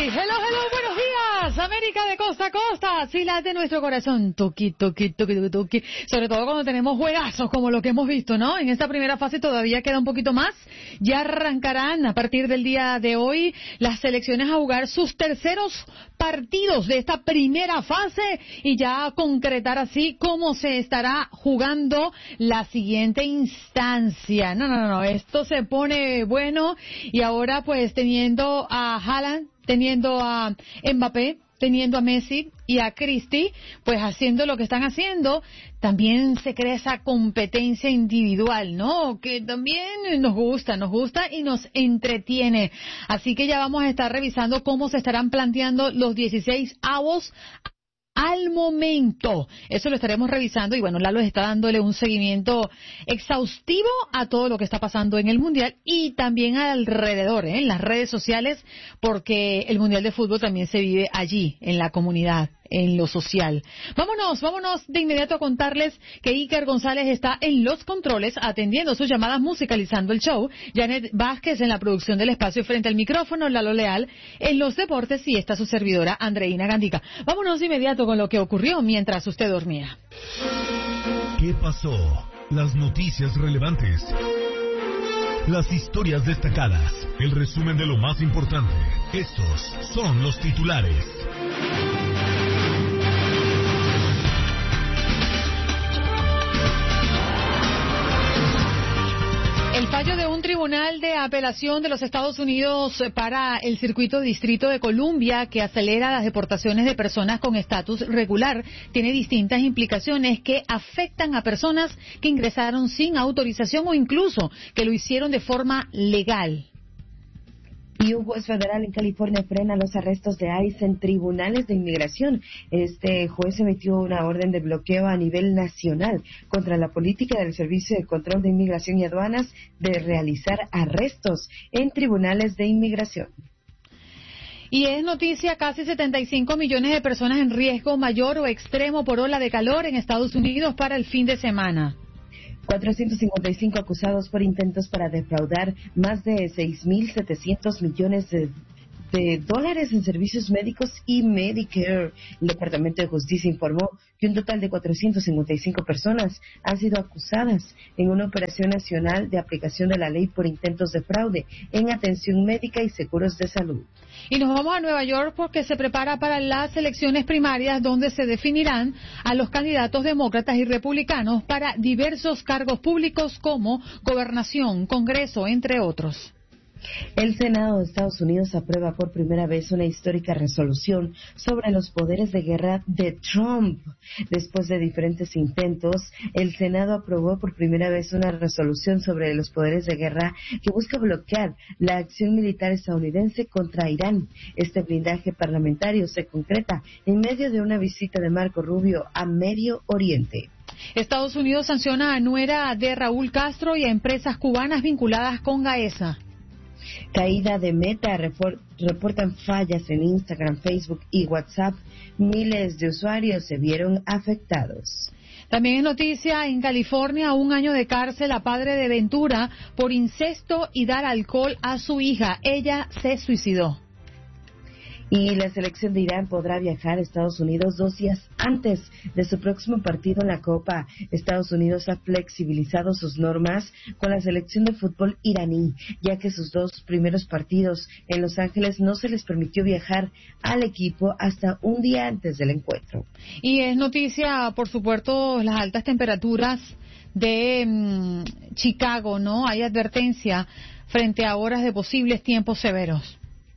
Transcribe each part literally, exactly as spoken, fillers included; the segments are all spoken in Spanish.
Hello, hello, buenos días, América de costa a costa. Sí late nuestro corazón, toqui, toqui, toqui, toqui, toqui. Sobre todo cuando tenemos juegazos como lo que hemos visto, ¿no? En esta primera fase todavía queda un poquito más. Ya arrancarán a partir del día de hoy las selecciones a jugar sus terceros partidos de esta primera fase y ya concretar así cómo se estará jugando la siguiente instancia. No, no, no, esto se pone bueno y ahora pues teniendo a Haaland, teniendo a Mbappé, teniendo a Messi y a Cristi, pues haciendo lo que están haciendo, también se crea esa competencia individual, ¿no? Que también nos gusta, nos gusta y nos entretiene. Así que ya vamos a estar revisando cómo se estarán planteando los dieciséis avos al momento. Eso lo estaremos revisando y bueno, Lalo está dándole un seguimiento exhaustivo a todo lo que está pasando en el Mundial y también alrededor, ¿eh? En las redes sociales, porque el Mundial de Fútbol también se vive allí, en la comunidad, en lo social. Vámonos, vámonos de inmediato a contarles que Iker González está en los controles atendiendo sus llamadas, musicalizando el show. Janet Vázquez en la producción del espacio frente al micrófono, Lalo Leal en los deportes y está su servidora Andreina Gandica. Vámonos de inmediato con lo que ocurrió mientras usted dormía. ¿Qué pasó? Las noticias relevantes. Las historias destacadas. El resumen de lo más importante. Estos son los titulares. El fallo de un tribunal de apelación de los Estados Unidos para el circuito distrito de Columbia, que acelera las deportaciones de personas con estatus regular, tiene distintas implicaciones que afectan a personas que ingresaron sin autorización o incluso que lo hicieron de forma legal. Y un juez federal en California frena los arrestos de ICE en tribunales de inmigración. Este juez emitió una orden de bloqueo a nivel nacional contra la política del Servicio de Control de Inmigración y Aduanas de realizar arrestos en tribunales de inmigración. Y es noticia, casi setenta y cinco millones de personas en riesgo mayor o extremo por ola de calor en Estados Unidos para el fin de semana. cuatrocientos cincuenta y cinco acusados por intentos para defraudar más de seis mil setecientos millones de, de dólares en servicios médicos y Medicare. El Departamento de Justicia informó que un total de cuatrocientas cincuenta y cinco personas han sido acusadas en una operación nacional de aplicación de la ley por intentos de fraude en atención médica y seguros de salud. Y nos vamos a Nueva York porque se prepara para las elecciones primarias donde se definirán a los candidatos demócratas y republicanos para diversos cargos públicos como gobernación, Congreso, entre otros. El Senado de Estados Unidos aprueba por primera vez una histórica resolución sobre los poderes de guerra de Trump. Después de diferentes intentos, el Senado aprobó por primera vez una resolución sobre los poderes de guerra que busca bloquear la acción militar estadounidense contra Irán. Este blindaje parlamentario se concreta en medio de una visita de Marco Rubio a Medio Oriente. Estados Unidos sanciona a nuera de Raúl Castro y a empresas cubanas vinculadas con Gaesa. Caída de Meta, reportan fallas en Instagram, Facebook y WhatsApp. Miles de usuarios se vieron afectados. También es noticia en California, un año de cárcel a padre de Ventura por incesto y dar alcohol a su hija. Ella se suicidó. Y la selección de Irán podrá viajar a Estados Unidos dos días antes de su próximo partido en la Copa. Estados Unidos ha flexibilizado sus normas con la selección de fútbol iraní, ya que sus dos primeros partidos en Los Ángeles no se les permitió viajar al equipo hasta un día antes del encuentro. Y es noticia, por supuesto, las altas temperaturas de mmm, Chicago, ¿no? Hay advertencia frente a horas de posibles tiempos severos.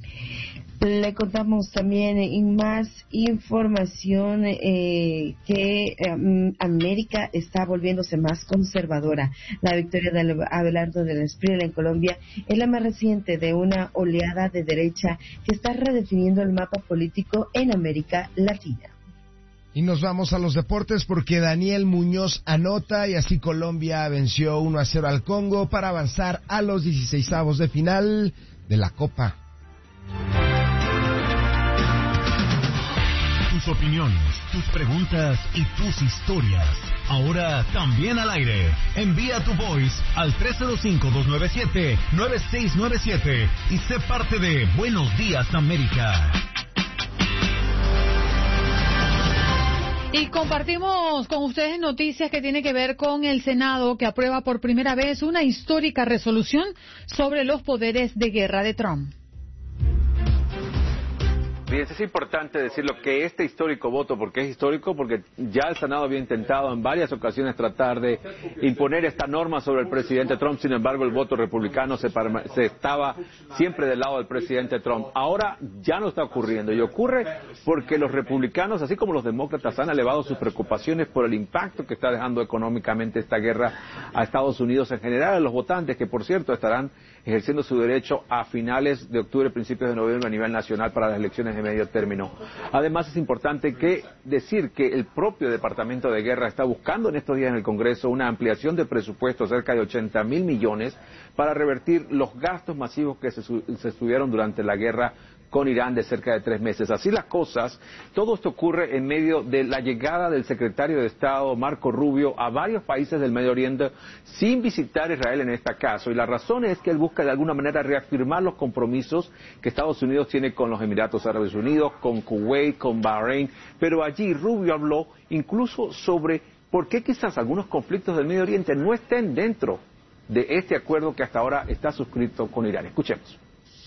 Le contamos también en más información eh, que eh, América está volviéndose más conservadora. La victoria de Abelardo del Espriella en Colombia es la más reciente de una oleada de derecha que está redefiniendo el mapa político en América Latina. Y nos vamos a los deportes porque Daniel Muñoz anota y así Colombia venció uno a cero al Congo para avanzar a los dieciseisavos de final de la Copa. tus opiniones, tus preguntas y tus historias. Ahora también al aire. Envía tu voice al tres cero cinco, dos nueve siete, nueve seis nueve siete y sé parte de Buenos Días América. Y compartimos con ustedes noticias que tienen que ver con el Senado, que aprueba por primera vez una histórica resolución sobre los poderes de guerra de Trump. Bien, es importante decirlo que este histórico voto, porque es histórico, porque ya el Senado había intentado en varias ocasiones tratar de imponer esta norma sobre el presidente Trump. Sin embargo, el voto republicano se, se estaba siempre del lado del presidente Trump. Ahora ya no está ocurriendo, y ocurre porque los republicanos, así como los demócratas, han elevado sus preocupaciones por el impacto que está dejando económicamente esta guerra a Estados Unidos en general, a los votantes, que por cierto estarán ejerciendo su derecho a finales de octubre, principios de noviembre a nivel nacional para las elecciones de medio término. Además, es importante que decir que el propio Departamento de Guerra está buscando en estos días en el Congreso una ampliación de presupuesto cerca de ochenta mil millones para revertir los gastos masivos que se, se estuvieron durante la guerra con Irán de cerca de tres meses. Así las cosas, todo esto ocurre en medio de la llegada del secretario de Estado, Marco Rubio, a varios países del Medio Oriente sin visitar Israel en este caso. Y la razón es que él busca de alguna manera reafirmar los compromisos que Estados Unidos tiene con los Emiratos Árabes Unidos, con Kuwait, con Bahrein. Pero allí Rubio habló incluso sobre por qué quizás algunos conflictos del Medio Oriente no estén dentro de este acuerdo que hasta ahora está suscrito con Irán. Escuchemos.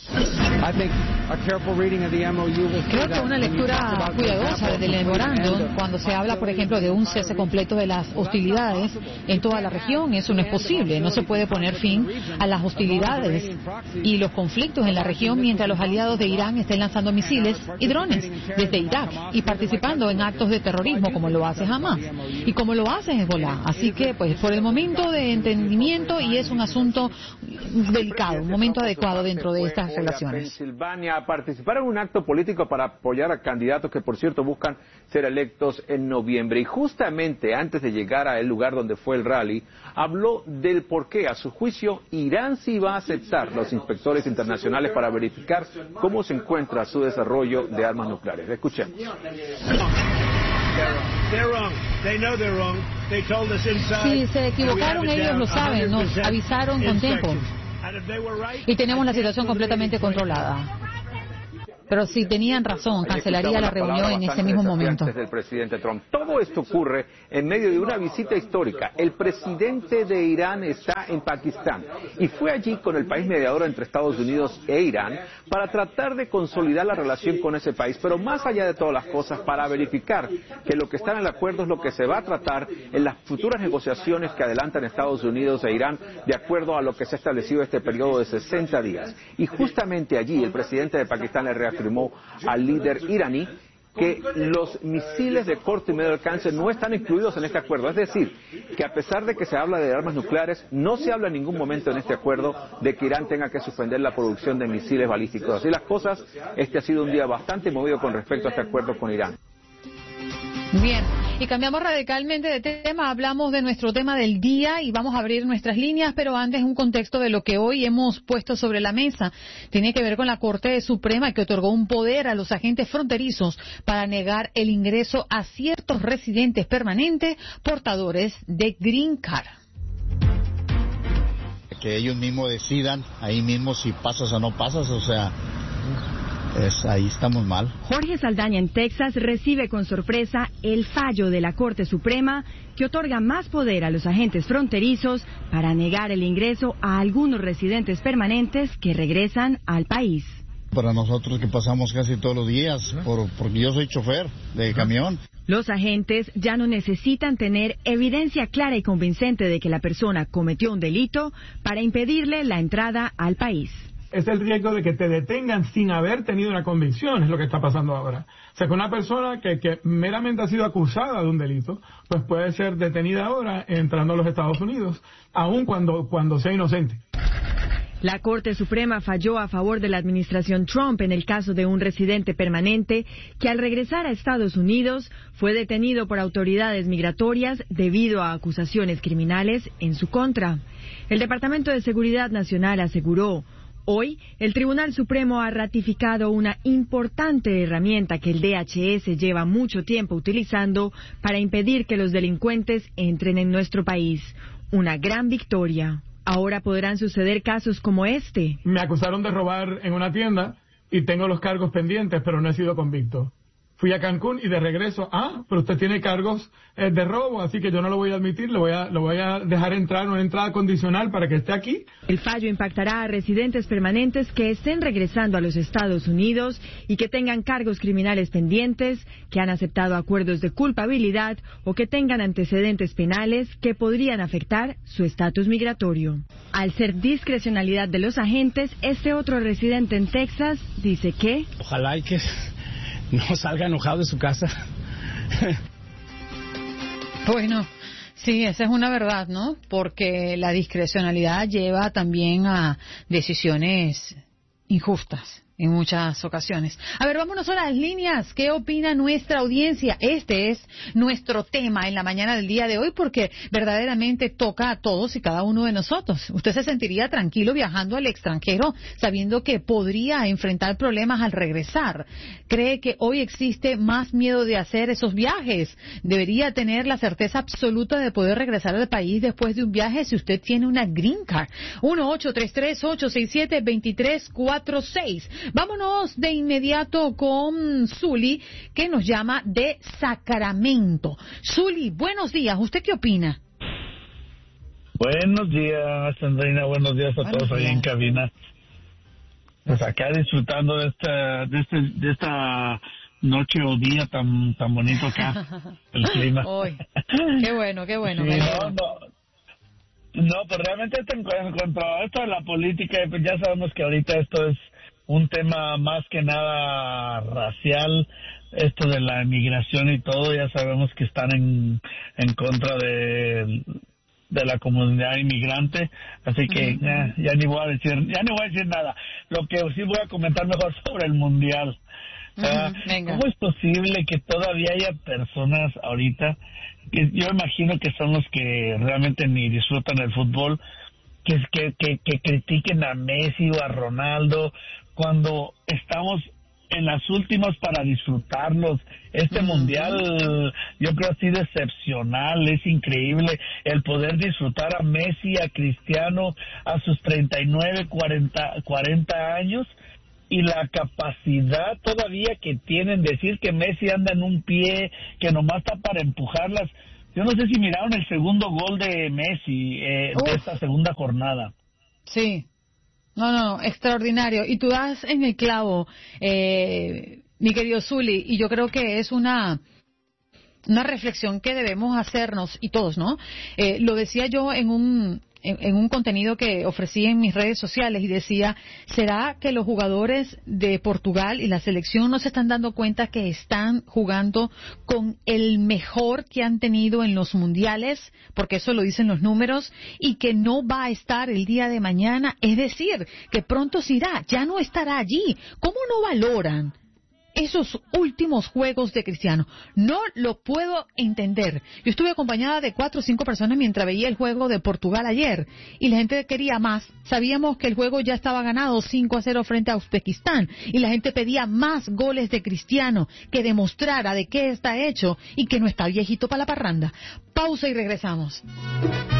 Creo que una lectura cuidadosa del memorándum, cuando se habla, por ejemplo, de un cese completo de las hostilidades en toda la región, eso no es posible. No se puede poner fin a las hostilidades y los conflictos en la región mientras los aliados de Irán estén lanzando misiles y drones desde Irak y participando en actos de terrorismo como lo hace Hamas y como lo hace Hezbollah. Así que, pues, por el momento de entendimiento, y es un asunto delicado, un momento adecuado dentro de estas relaciones. Pensilvania a participar en un acto político para apoyar a candidatos que, por cierto, buscan ser electos en noviembre. Y justamente antes de llegar al lugar donde fue el rally, habló del por qué, a su juicio, Irán sí va a aceptar los inspectores internacionales para verificar cómo se encuentra su desarrollo de armas nucleares. Escuchemos. Si se equivocaron, ellos lo saben, nos avisaron con tiempo. Y tenemos la situación completamente controlada. Pero si tenían razón, cancelaría la reunión en ese mismo momento. Del presidente Trump. Todo esto ocurre en medio de una visita histórica. El presidente de Irán está en Pakistán y fue allí con el país mediador entre Estados Unidos e Irán para tratar de consolidar la relación con ese país, pero más allá de todas las cosas, para verificar que lo que está en el acuerdo es lo que se va a tratar en las futuras negociaciones que adelantan Estados Unidos e Irán de acuerdo a lo que se ha establecido este periodo de sesenta días. Y justamente allí el presidente de Pakistán le reafirmó al líder iraní que los misiles de corto y medio alcance no están incluidos en este acuerdo. Es decir, que a pesar de que se habla de armas nucleares, no se habla en ningún momento en este acuerdo de que Irán tenga que suspender la producción de misiles balísticos. Así las cosas, este ha sido un día bastante movido con respecto a este acuerdo con Irán. Bien, y cambiamos radicalmente de tema, hablamos de nuestro tema del día y vamos a abrir nuestras líneas, pero antes un contexto de lo que hoy hemos puesto sobre la mesa. Tiene que ver con la Corte Suprema, que otorgó un poder a los agentes fronterizos para negar el ingreso a ciertos residentes permanentes portadores de Green Card. Que ellos mismos decidan ahí mismo si pasas o no pasas, o sea... Es, ahí estamos mal. Jorge Saldaña en Texas recibe con sorpresa el fallo de la Corte Suprema que otorga más poder a los agentes fronterizos para negar el ingreso a algunos residentes permanentes que regresan al país. Para nosotros que pasamos casi todos los días, por, porque yo soy chofer de camión. Los agentes ya no necesitan tener evidencia clara y convincente de que la persona cometió un delito para impedirle la entrada al país. Es el riesgo de que te detengan sin haber tenido una convicción, es lo que está pasando ahora. O sea, que una persona que, que meramente ha sido acusada de un delito, pues puede ser detenida ahora entrando a los Estados Unidos, aun cuando, cuando sea inocente. La Corte Suprema falló a favor de la administración Trump en el caso de un residente permanente que al regresar a Estados Unidos fue detenido por autoridades migratorias debido a acusaciones criminales en su contra. El Departamento de Seguridad Nacional aseguró: Hoy, el Tribunal Supremo ha ratificado una importante herramienta que el D H S lleva mucho tiempo utilizando para impedir que los delincuentes entren en nuestro país. Una gran victoria. Ahora podrán suceder casos como este. Me acusaron de robar en una tienda y tengo los cargos pendientes, pero no he sido convicto. Fui a Cancún y de regreso, ah, pero usted tiene cargos eh, de robo, así que yo no lo voy a admitir, lo voy a, lo voy a dejar entrar en una entrada condicional para que esté aquí. El fallo impactará a residentes permanentes que estén regresando a los Estados Unidos y que tengan cargos criminales pendientes, que han aceptado acuerdos de culpabilidad o que tengan antecedentes penales que podrían afectar su estatus migratorio. Al ser discrecionalidad de los agentes, este otro residente en Texas dice que... Ojalá y que no salga enojado de su casa. Bueno, sí, esa es una verdad, ¿no? Porque la discrecionalidad lleva también a decisiones injustas en muchas ocasiones. A ver, vámonos a las líneas. ¿Qué opina nuestra audiencia? Este es nuestro tema en la mañana del día de hoy porque verdaderamente toca a todos y cada uno de nosotros. ¿Usted se sentiría tranquilo viajando al extranjero sabiendo que podría enfrentar problemas al regresar? ¿Cree que hoy existe más miedo de hacer esos viajes? ¿Debería tener la certeza absoluta de poder regresar al país después de un viaje si usted tiene una green card? uno ocho tres tres, ocho seis siete, dos tres cuatro seis. Vámonos de inmediato con Zuli, que nos llama de Sacramento. Zuli, buenos días. ¿Usted qué opina? Buenos días, Sandrina. Buenos días a buenos todos días. Ahí en cabina. Pues acá disfrutando de esta, de este, de esta noche o día tan, tan bonito acá, el clima. Hoy. Qué bueno, qué bueno. Sí, no, no, no, pues realmente esto en cuanto a esto de la política, pues ya sabemos que ahorita esto es un tema más que nada racial, esto de la emigración y todo, ya sabemos que están en, en contra de, de la comunidad inmigrante, así que uh-huh. ya, ya ni voy a decir, ya ni voy a decir nada. Lo que sí voy a comentar mejor sobre el mundial. Uh-huh. Uh, ¿Cómo es posible que todavía haya personas ahorita, que yo imagino que son los que realmente ni disfrutan el fútbol, que, que, que, que critiquen a Messi o a Ronaldo, cuando estamos en las últimas para disfrutarlos? Este uh-huh. mundial yo creo así de excepcional, es increíble el poder disfrutar a Messi, a Cristiano a sus treinta y nueve, cuarenta, cuarenta años y la capacidad todavía que tienen de decir que Messi anda en un pie que nomás está para empujarlas. Yo no sé si miraron el segundo gol de Messi eh, de esta segunda jornada. Sí. No, no, extraordinario. Y tú das en el clavo, eh, mi querido Zuli, y yo creo que es una una reflexión que debemos hacernos, y todos, ¿no? Eh, lo decía yo en un en, en un contenido que ofrecí en mis redes sociales y decía, ¿será que los jugadores de Portugal y la selección no se están dando cuenta que están jugando con el mejor que han tenido en los mundiales? Porque eso lo dicen los números, y que no va a estar el día de mañana, es decir, que pronto se irá, ya no estará allí. ¿Cómo no valoran esos últimos juegos de Cristiano? No lo puedo entender. Yo estuve acompañada de cuatro o cinco personas mientras veía el juego de Portugal ayer, y la gente quería más. Sabíamos que el juego ya estaba ganado cinco a cero frente a Uzbekistán, y la gente pedía más goles de Cristiano, que demostrara de qué está hecho y que no está viejito para la parranda. Pausa y regresamos.